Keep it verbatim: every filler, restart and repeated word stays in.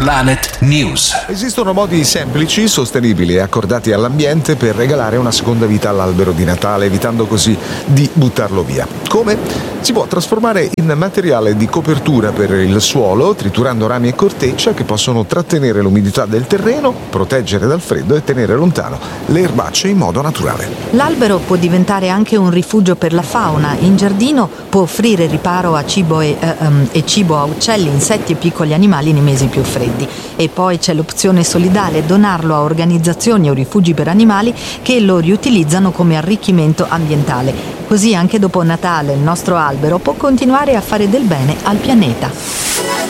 Planet News. Esistono modi semplici, sostenibili e accordati all'ambiente per regalare una seconda vita all'albero di Natale, evitando così di buttarlo via. Come? Si può trasformare in materiale di copertura per il suolo, triturando rami e corteccia che possono trattenere l'umidità del terreno, proteggere dal freddo e tenere lontano le erbacce in modo naturale. L'albero può diventare anche un rifugio per la fauna. In giardino può offrire riparo a cibo e, eh, um, e cibo a uccelli, insetti e piccoli animali nei mesi più freddi. E poi c'è l'opzione solidale, donarlo a organizzazioni o rifugi per animali che lo riutilizzano come arricchimento ambientale. Così anche dopo Natale il nostro albero può continuare a fare del bene al pianeta.